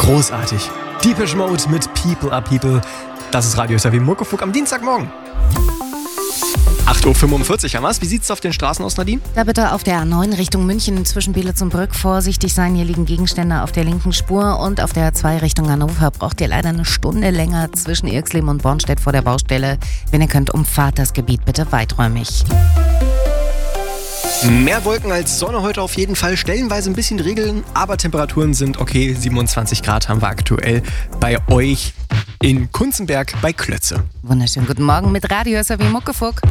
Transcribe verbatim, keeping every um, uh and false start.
Großartig. Depeche Mode mit People are People. Das ist Radio S R W Muckefuck am Dienstagmorgen. acht Uhr fünfundvierzig haben wir's. Wie sieht's auf den Straßen aus, Nadine? Da bitte auf der A neun Richtung München zwischen Belitz und Brück vorsichtig sein. Hier liegen Gegenstände auf der linken Spur. Und auf der A zwei Richtung Hannover braucht ihr leider eine Stunde länger zwischen Irxleben und Bornstedt vor der Baustelle. Wenn ihr könnt, umfahrt das Gebiet bitte weiträumig. Mehr Wolken als Sonne heute auf jeden Fall. Stellenweise ein bisschen Regeln, aber Temperaturen sind okay. siebenundzwanzig Grad haben wir aktuell bei euch in Kunzenberg bei Klötze. Wunderschönen guten Morgen mit Radio S R W Muckefuck.